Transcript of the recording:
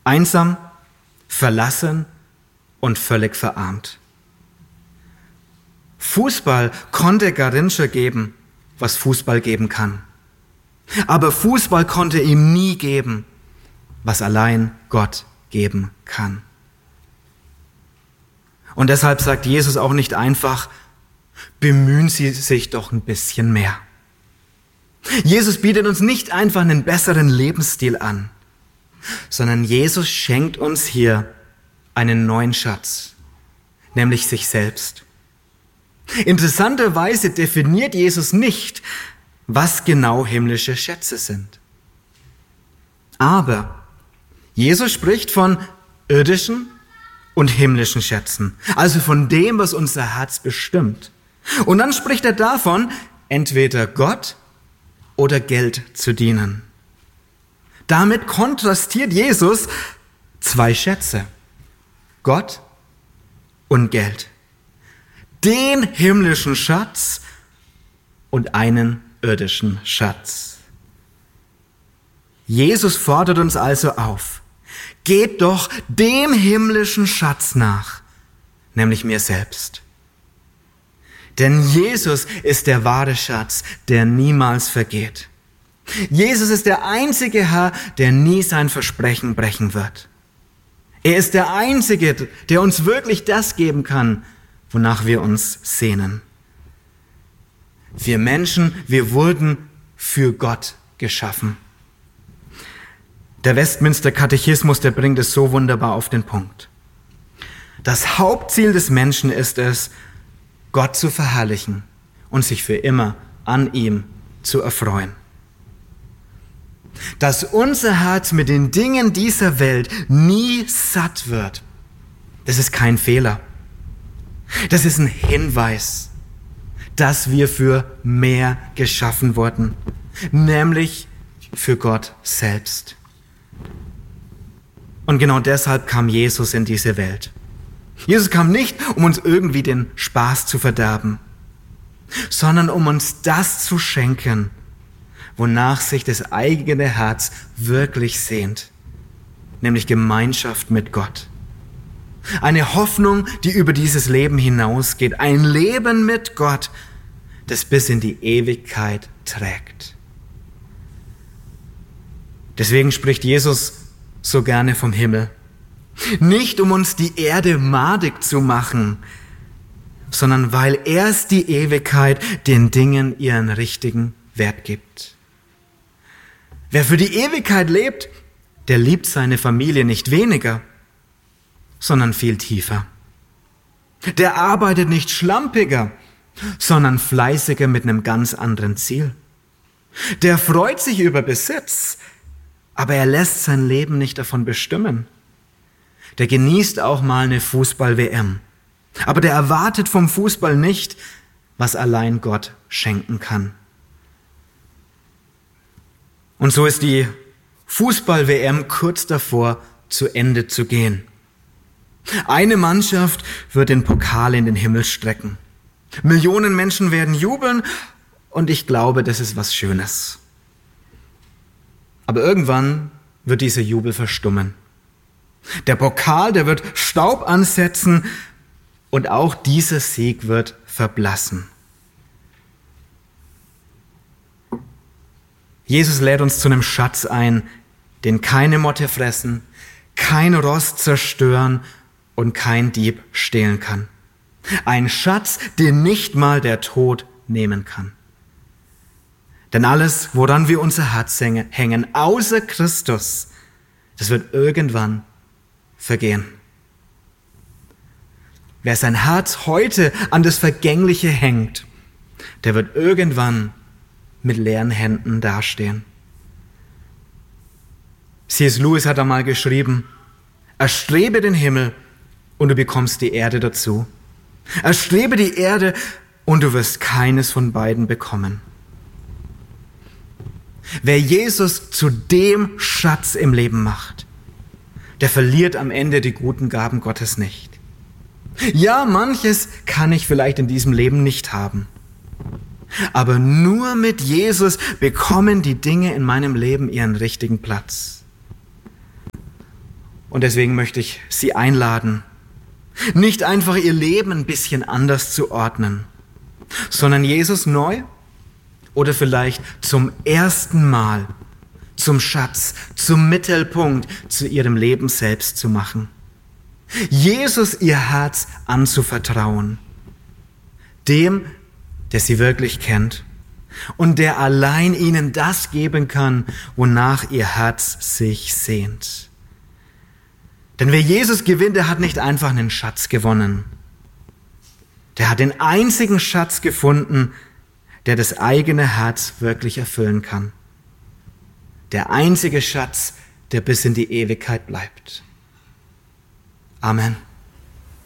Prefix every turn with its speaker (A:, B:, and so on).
A: Einsam, verlassen und völlig verarmt. Fußball konnte Garrincha geben, was Fußball geben kann. Aber Fußball konnte ihm nie geben, was allein Gott geben kann. Und deshalb sagt Jesus auch nicht einfach, bemühen Sie sich doch ein bisschen mehr. Jesus bietet uns nicht einfach einen besseren Lebensstil an, sondern Jesus schenkt uns hier einen neuen Schatz, nämlich sich selbst. Interessanterweise definiert Jesus nicht, was genau himmlische Schätze sind. Aber Jesus spricht von irdischen und himmlischen Schätzen, also von dem, was unser Herz bestimmt. Und dann spricht er davon, entweder Gott oder Geld zu dienen. Damit kontrastiert Jesus zwei Schätze, Gott und Geld. Den himmlischen Schatz und einen irdischen Schatz. Jesus fordert uns also auf, geht doch dem himmlischen Schatz nach, nämlich mir selbst. Denn Jesus ist der wahre Schatz, der niemals vergeht. Jesus ist der einzige Herr, der nie sein Versprechen brechen wird. Er ist der Einzige, der uns wirklich das geben kann, wonach wir uns sehnen. Wir Menschen, wir wurden für Gott geschaffen. Der Westminster Katechismus, der bringt es so wunderbar auf den Punkt. Das Hauptziel des Menschen ist es, Gott zu verherrlichen und sich für immer an ihm zu erfreuen. Dass unser Herz mit den Dingen dieser Welt nie satt wird, das ist kein Fehler. Das ist ein Hinweis, dass wir für mehr geschaffen wurden, nämlich für Gott selbst. Und genau deshalb kam Jesus in diese Welt. Jesus kam nicht, um uns irgendwie den Spaß zu verderben, sondern um uns das zu schenken, wonach sich das eigene Herz wirklich sehnt, nämlich Gemeinschaft mit Gott. Eine Hoffnung, die über dieses Leben hinausgeht, ein Leben mit Gott, das bis in die Ewigkeit trägt. Deswegen spricht Jesus so gerne vom Himmel. Nicht um uns die Erde madig zu machen, sondern weil erst die Ewigkeit den Dingen ihren richtigen Wert gibt. Wer für die Ewigkeit lebt, der liebt seine Familie nicht weniger, sondern viel tiefer. Der arbeitet nicht schlampiger, sondern fleißiger mit einem ganz anderen Ziel. Der freut sich über Besitz, aber er lässt sein Leben nicht davon bestimmen. Der genießt auch mal eine Fußball-WM. Aber der erwartet vom Fußball nicht, was allein Gott schenken kann. Und so ist die Fußball-WM kurz davor, zu Ende zu gehen. Eine Mannschaft wird den Pokal in den Himmel strecken. Millionen Menschen werden jubeln und ich glaube, das ist was Schönes. Aber irgendwann wird dieser Jubel verstummen. Der Pokal, der wird Staub ansetzen und auch dieser Sieg wird verblassen. Jesus lädt uns zu einem Schatz ein, den keine Motte fressen, kein Rost zerstören und kein Dieb stehlen kann. Ein Schatz, den nicht mal der Tod nehmen kann. Denn alles, woran wir unser Herz hängen, außer Christus, das wird irgendwann vergehen. Wer sein Herz heute an das Vergängliche hängt, der wird irgendwann mit leeren Händen dastehen. C.S. Lewis hat einmal geschrieben, erstrebe den Himmel und du bekommst die Erde dazu. Erstrebe die Erde und du wirst keines von beiden bekommen. Wer Jesus zu dem Schatz im Leben macht, der verliert am Ende die guten Gaben Gottes nicht. Ja, manches kann ich vielleicht in diesem Leben nicht haben. Aber nur mit Jesus bekommen die Dinge in meinem Leben ihren richtigen Platz. Und deswegen möchte ich Sie einladen, nicht einfach Ihr Leben ein bisschen anders zu ordnen, sondern Jesus neu oder vielleicht zum ersten Mal zum Schatz, zum Mittelpunkt, zu Ihrem Leben selbst zu machen. Jesus Ihr Herz anzuvertrauen, dem, der Sie wirklich kennt und der allein Ihnen das geben kann, wonach Ihr Herz sich sehnt. Denn wer Jesus gewinnt, der hat nicht einfach einen Schatz gewonnen. Der hat den einzigen Schatz gefunden, der das eigene Herz wirklich erfüllen kann. Der einzige Schatz, der bis in die Ewigkeit bleibt. Amen.